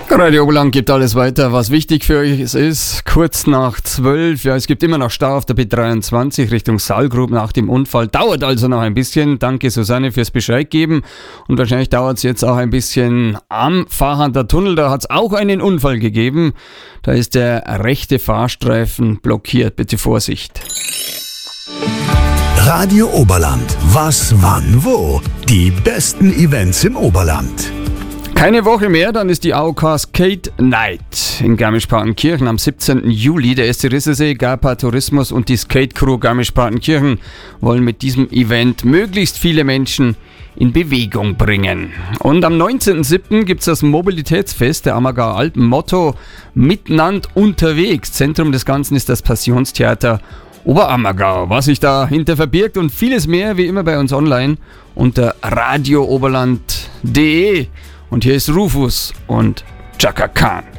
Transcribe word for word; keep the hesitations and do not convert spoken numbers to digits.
Radio Oberland gibt alles weiter, was wichtig für euch ist. Kurz nach zwölf, ja, es gibt immer noch Stau auf der B dreiundzwanzig Richtung Saalgrub nach dem Unfall. Dauert also noch ein bisschen. Danke Susanne fürs Bescheid geben. Und wahrscheinlich dauert es jetzt auch ein bisschen am Fahrhander Tunnel. Da hat es auch einen Unfall gegeben. Da ist der rechte Fahrstreifen blockiert. Bitte Vorsicht. Radio Oberland. Was, wann, wo? Die besten Events im Oberland. Keine Woche mehr, dann ist die A O K Skate Night in Garmisch-Partenkirchen am siebzehnten Juli. Der erste Rissesee, Garpa Tourismus und die Skate Crew Garmisch-Partenkirchen wollen mit diesem Event möglichst viele Menschen in Bewegung bringen. Und am neunzehnten siebten gibt es das Mobilitätsfest der Ammergauer Alpen. Motto: Miteinander unterwegs. Zentrum des Ganzen ist das Passionstheater Oberammergau. Was sich dahinter verbirgt und vieles mehr, wie immer bei uns online unter radio oberland punkt de. Und hier ist Rufus und Chaka Khan.